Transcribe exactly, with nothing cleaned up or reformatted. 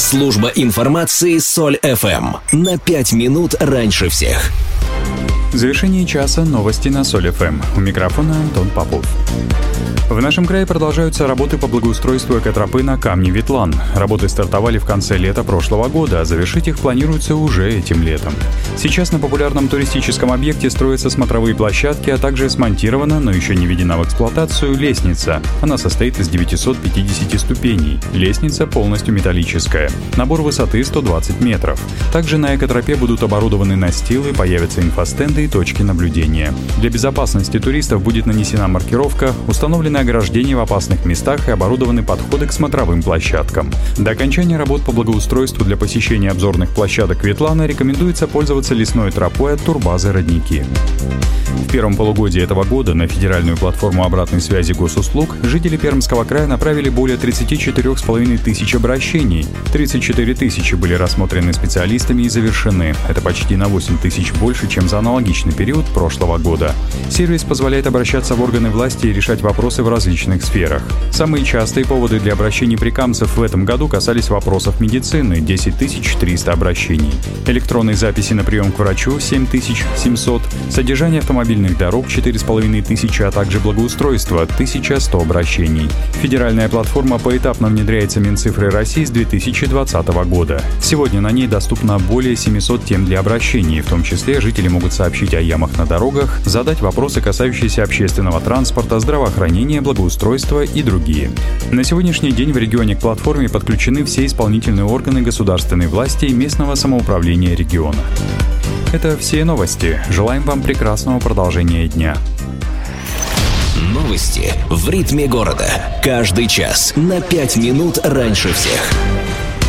Служба информации Соль эф эм. На пять минут раньше всех. В завершении часа новости на Соль эф эм. У микрофона Антон Попов. В нашем крае продолжаются работы по благоустройству экотропы на камне Ветлан. Работы стартовали в конце лета прошлого года, а завершить их планируется уже этим летом. Сейчас на популярном туристическом объекте строятся смотровые площадки, а также смонтирована, но еще не введена в эксплуатацию, лестница. Она состоит из девятисот пятидесяти ступеней. Лестница полностью металлическая. Набор высоты сто двадцать метров. Также на экотропе будут оборудованы настилы, появятся инфостенды и точки наблюдения. Для безопасности туристов будет нанесена маркировка, установлены ограждения в опасных местах и оборудованы подходы к смотровым площадкам. До окончания работ по благоустройству для посещения обзорных площадок Ветлана рекомендуется пользоваться лесной тропой от турбазы «Родники». В первом полугодии этого года на федеральную платформу обратной связи госуслуг жители Пермского края направили более тридцать четыре с половиной тысяч обращений. тридцать четыре тысячи были рассмотрены специалистами и завершены. Это почти на восемь тысяч больше, чем за аналогичный период прошлого года. Сервис позволяет обращаться в органы власти и решать вопросы в различных сферах. Самые частые поводы для обращений прикамцев в этом году касались вопросов медицины – десять тысяч триста обращений. Электронной записи на прием к врачу – семь тысяч семьсот. Содержание автомобильных дорог – четыре с половиной тысячи, а также благоустройство – тысяча сто обращений. Федеральная платформа поэтапно внедряется Минцифрой России с две тысячи двадцатого года. Сегодня на ней доступно более семисот тем для обращений, в том числе жители могут сообщить о ямах на дорогах, задать вопросы, касающиеся общественного транспорта, здравоохранения, благоустройства и другие. На сегодняшний день в регионе к платформе подключены все исполнительные органы государственной власти и местного самоуправления региона. Это все новости. Желаем вам прекрасного продолжения дня. Новости в ритме города. Каждый час на пять минут раньше всех.